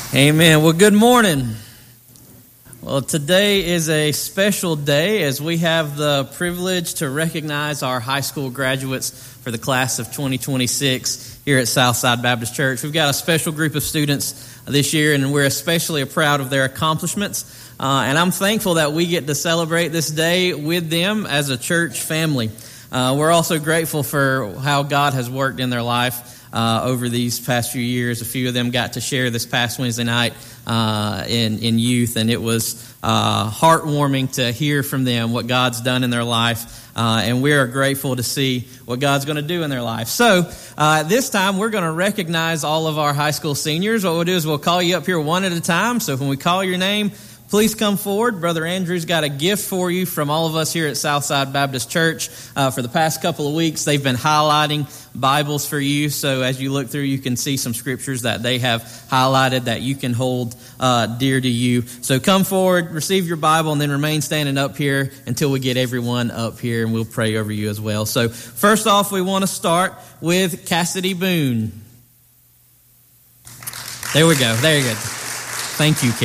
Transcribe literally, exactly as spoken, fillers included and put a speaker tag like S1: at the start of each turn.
S1: Amen. Well, good morning. Well, today is a special day as we have the privilege to recognize our high school graduates for the class of twenty twenty-six here at Southside Baptist Church. We've got a special group of students this year, and we're especially proud of their accomplishments. Uh, and I'm thankful that we get to celebrate this day with them as a church family. Uh, we're also grateful for how God has worked in their life Uh, over these past few years. A few of them got to share this past Wednesday night uh, in, in youth, and it was uh, heartwarming to hear from them what God's done in their life, uh, and we are grateful to see what God's going to do in their life. So uh, this time we're going to recognize all of our high school seniors. What we'll do is we'll call you up here one at a time, so when we call your name, please come forward. Brother Andrew's got a gift for you from all of us here at Southside Baptist Church. Uh, for the past couple of weeks, they've been highlighting Bibles for you. So as you look through, you can see some scriptures that they have highlighted that you can hold uh, dear to you. So come forward, receive your Bible, and then remain standing up here until we get everyone up here, and we'll pray over you as well. So first off, we want to start with Cassidy Boone. There we go. There you go. Thank you, Karen.